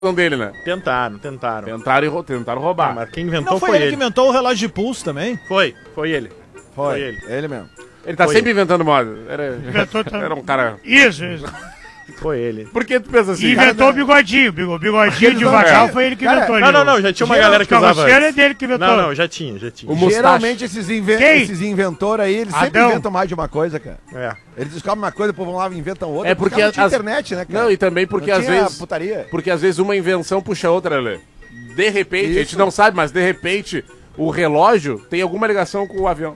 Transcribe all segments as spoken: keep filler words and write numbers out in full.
dele, né? Tentaram, tentaram. Tentaram, e rou- tentaram roubar. Ah, mas quem inventou Não foi, foi ele ele. que inventou o relógio de pulso também? Foi, foi ele. Foi, Foi ele. ele mesmo. Ele tá Foi sempre inventando moda. Era, Inventou também. era um cara... Isso, isso. Foi ele. Por que tu pensa assim? E inventou o bigodinho. O bigodinho de vagal foi ele que Cara, inventou. Não, ali. não, não, já tinha uma Geral galera de que usava carroceiro antes. é dele que inventou. Não, não, já tinha, já tinha. O mustache. Geralmente esses, inven Quem? esses inventores aí, eles sempre Adão. inventam mais de uma coisa, cara. É. Eles descobrem uma coisa, depois vão lá e inventam outra. É porque não tinha as- internet, né, cara? Não, e também porque Não às tinha vezes... putaria. Porque às vezes uma invenção puxa a outra, Lê. De repente, a gente Isso. não sabe, mas de repente o relógio tem alguma ligação com o avião.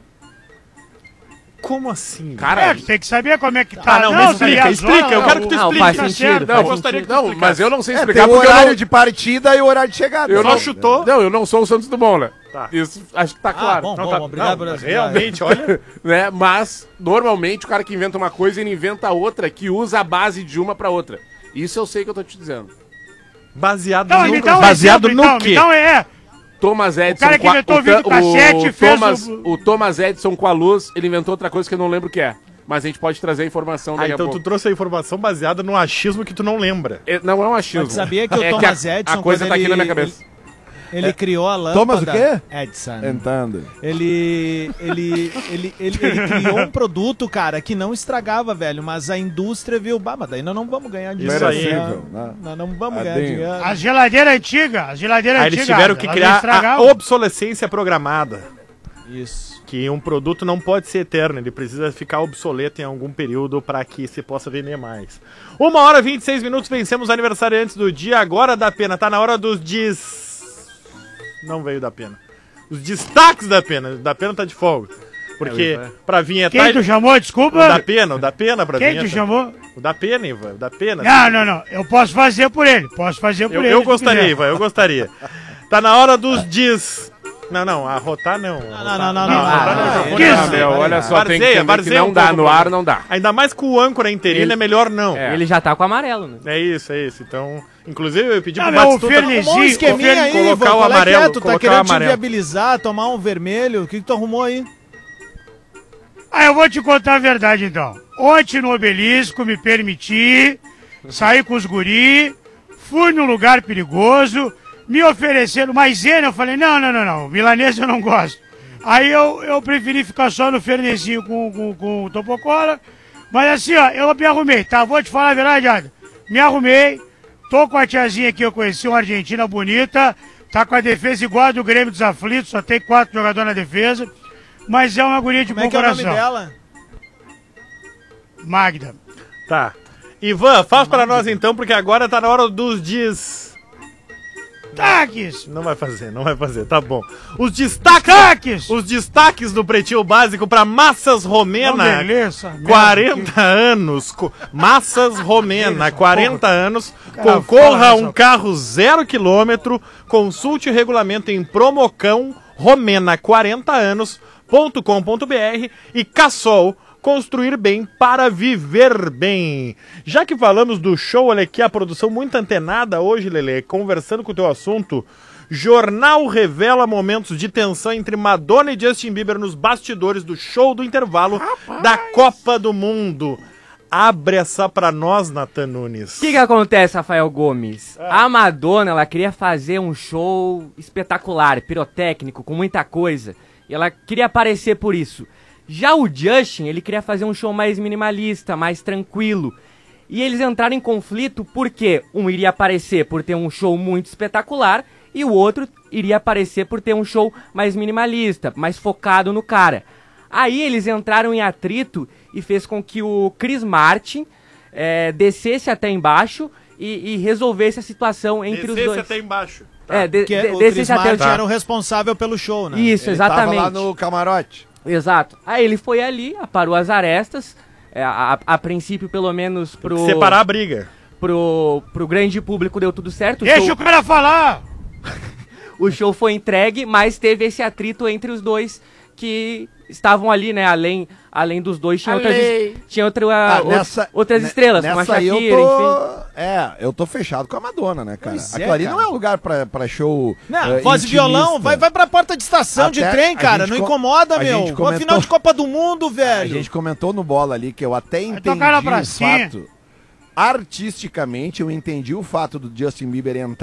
Como assim? Cara, É, tu tem que saber como é que tá. Ah, não, me explica, tem as explica, horas, eu quero que tu o- Não, explique. faz tá sentido, certo. faz não, gostaria que tu não, explicasse. mas eu não sei É, explicar tem o porque eu horário não... de partida e o horário de chegada. Eu Só não chutou. Não, eu não sou o Santos Dumont, né? Tá. Isso acho que tá claro. Ah, bom, Não, bom, tá- obrigado não, por essa- realmente, olha. Né? Mas, normalmente, o cara que inventa uma coisa, ele inventa outra que usa a base de uma pra outra. Isso eu sei que eu tô te dizendo. Baseado Não, no, me dá um baseado exemplo, no então, quê? me dá um- é. Thomas Edison... cara que com a- inventou o Ta- videocassete fez Thomas, o- o Thomas Edison com a luz, ele inventou outra coisa que eu não lembro o que é. Mas a gente pode trazer a informação Ah, daqui então a tu pouco. trouxe a informação baseada no achismo que tu não lembra. É, não é um achismo. Mas tu sabia que o É Thomas a, Edison, a coisa quando tá aqui ele- na minha cabeça. Ele criou a lâmpada... Thomas o quê? Edison. Tentando. Ele, ele, ele, ele, ele criou um produto, cara, que não estragava, velho, mas a indústria viu, bah, mas daí nós não vamos ganhar dinheiro. Isso aí. né? Nós não vamos ganhar Adinho. dinheiro. A geladeira antiga, a geladeira Aí antiga. eles tiveram que ela criar não a estragava. obsolescência programada. Isso. Que um produto não pode ser eterno, ele precisa ficar obsoleto em algum período para que se possa vender mais. Uma hora e vinte e seis minutos, vencemos aniversariantes do dia, agora da pena, tá na hora dos diz... Não veio da pena. Os destaques da pena, da pena tá de folga. Porque É, pra vinhetar... Quem tu chamou? O Desculpa. da pena, o da pena pra Quem vinheta. tu chamou? O da pena, Ivan, o da pena. Não, não, não. Eu posso fazer por ele. Posso fazer por Eu, ele. eu se gostaria, quiser. Ivan, eu gostaria. Tá na hora dos diz... Não, não, arrotar não. Não, não, não, não. arrotar no Ah, microfone é. não. Ah, Meu, olha só, tem que Varzeia, entender que varzeia não um dá, pouco no pra ar mim. não dá. Ainda mais com o âncora interino, Ele- é melhor não. É. Ele já tá com amarelo, né? É isso, é isso. Então, inclusive eu pedi Não, pro não, o Batistuta... Fernezinho- Arrumou um esqueminha Fer- aí, colocar Ivan, o qual é que é? amarelo, Tu tá colocar o querendo te amarelo. viabilizar, tomar um vermelho? O que, que tu arrumou aí? Ah, eu vou te contar a verdade então. Ontem no Obelisco me permiti sair com os guri, fui num lugar perigoso, me ofereceram maisena, eu falei, não, não, não, não, milanesa eu não gosto. Aí eu, eu preferi ficar só no Fernezinho com, com, com o Topocola, mas assim, ó, eu me arrumei, tá? Vou te falar a verdade, Adam. Me arrumei, tô com a tiazinha aqui, eu conheci uma argentina bonita, tá com a defesa igual a do Grêmio dos Aflitos, só tem quatro jogadores na defesa, mas é uma guria de Como bom é que é o nome coração. dela? Magda. Tá. Ivan, faz pra nós então, porque agora tá na hora dos diz... Destaques! Não vai fazer, não vai fazer, tá bom. Os destaques... Destaques! Os destaques do Pretinho Básico pra Massas Romena. Não, beleza, merda, quarenta anos. co- Massas Romena, quarenta anos. Cara, Concorra fala a um nessa- carro zero quilômetro. Consulte o regulamento em Promocão Romena quarenta anos ponto com ponto br e Cassol. Construir bem para viver bem. Já que falamos do show, olha aqui a produção muito antenada hoje, Lelê, conversando com o teu assunto. Jornal revela momentos de tensão entre Madonna e Justin Bieber nos bastidores do show do intervalo da Copa do Mundo. Abre essa pra nós, Nathan Nunes. O que que acontece, Rafael Gomes? A Madonna, ela queria fazer um show espetacular, pirotécnico, com muita coisa. E ela queria aparecer por isso. Já o Justin, ele queria fazer um show mais minimalista, mais tranquilo. E eles entraram em conflito porque um iria aparecer por ter um show muito espetacular e o outro iria aparecer por ter um show mais minimalista, mais focado no cara. Aí eles entraram em atrito e fez com que o Chris Martin é, descesse até embaixo e, e resolvesse a situação entre os Descesse dois. até embaixo. É, de, Que de, o descesse Chris até Martin o... era o responsável pelo show, né? Isso, Ele exatamente. tava lá no camarote. Exato. Aí ele foi ali, aparou as arestas, é, a, a, a princípio pelo menos pro, Separar a briga. pro, pro grande público deu tudo certo. O Deixa show, o cara falar! o show foi entregue, mas teve esse atrito entre os dois que estavam ali, né, além, além dos dois, tinha outras, es- tinha outra, Ah, ou- nessa- outras ne- estrelas, como a nessa aí Shakira, eu enfim. tô... É, eu tô fechado com a Madonna, né, cara? Pois é, Aquilo ali cara. não é um lugar pra, pra show Não, eh, voz e violão, intimista. vai, vai pra porta de estação de Até trem, a cara. gente Não co- incomoda, a meu. gente Uma comentou- final de Copa do Mundo, A velho. gente comentou no bola ali que eu até entendi tocar na o pracinha. fato artisticamente, eu entendi o fato do Justin Bieber entrar